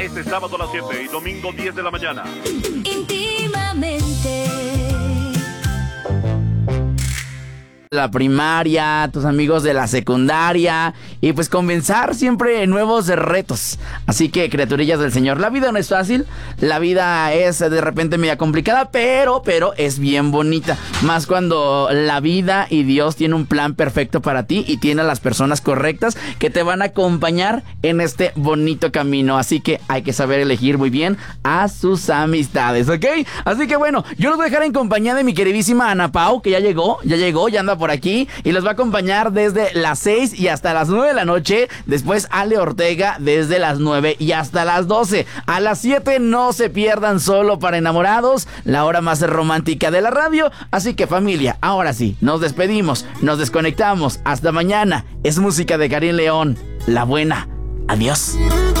Este sábado a las 7 y domingo 10 de la mañana. Íntimamente. La primaria, tus amigos de la secundaria y pues comenzar siempre nuevos retos. Así que, criaturillas del Señor, la vida no es fácil, la vida es de repente media complicada, pero es bien bonita. Más cuando la vida y Dios tiene un plan perfecto para ti y tiene a las personas correctas que te van a acompañar en este bonito camino. Así que hay que saber elegir muy bien a sus amistades, ¿ok? Así que bueno, yo los voy a dejar en compañía de mi queridísima Ana Pau, que ya llegó, ya anda por aquí y los va a acompañar desde las 6 y hasta las 9 de la noche. Después Ale Ortega desde las 9 y hasta las 12. A las 7 no se pierdan Solo para Enamorados, la hora más romántica de la radio. Así que, familia, ahora sí, nos despedimos, nos desconectamos. Hasta mañana. Es música de Karim León, la buena. Adiós.